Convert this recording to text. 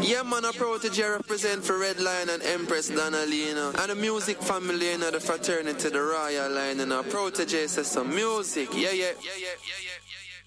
Yeah, man, a protege represent for Red Lion and Empress Donnelly, you know. And the music family, you know, the fraternity, the royal line, you know. Protege says some music. Yeah, yeah.